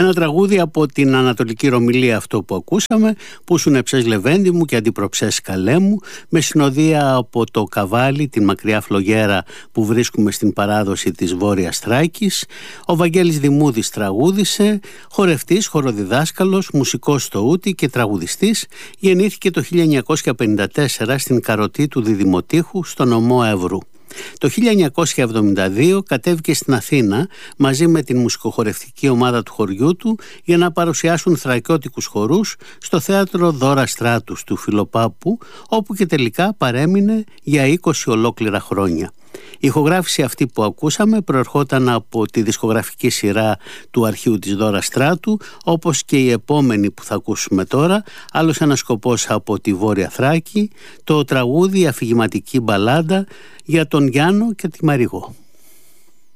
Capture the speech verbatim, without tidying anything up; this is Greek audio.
Ένα τραγούδι από την Ανατολική Ρωμυλία αυτό που ακούσαμε, που σου νεψές Λεβέντη μου και αντιπροψές καλέ μου, με συνοδεία από το Καβάλι, την μακριά φλογέρα που βρίσκουμε στην παράδοση της Βόρειας Θράκης. Ο Βαγγέλης Δημούδης τραγούδισε, χορευτής, χοροδιδάσκαλος, μουσικός στο ούτι και τραγουδιστής. Γεννήθηκε το χίλια εννιακόσια πενήντα τέσσερα στην Καροτή του Διδημοτήχου στο νομό Εύρου. Το χίλια εννιακόσια εβδομήντα δύο κατέβηκε στην Αθήνα μαζί με την μουσικοχορευτική ομάδα του χωριού του για να παρουσιάσουν θρακιώτικους χορούς στο θέατρο Δώρα Στράτους του Φιλοπάπου, όπου και τελικά παρέμεινε για είκοσι ολόκληρα χρόνια. Η ηχογράφηση αυτή που ακούσαμε προερχόταν από τη δισκογραφική σειρά του αρχείου της Δώρα Στράτου, όπως και η επόμενη που θα ακούσουμε τώρα, άλλος ένας σκοπός από τη Βόρεια Θράκη, το τραγούδι «Αφηγηματική μπαλάντα» για τον Γιάννο και τη Μαριγό.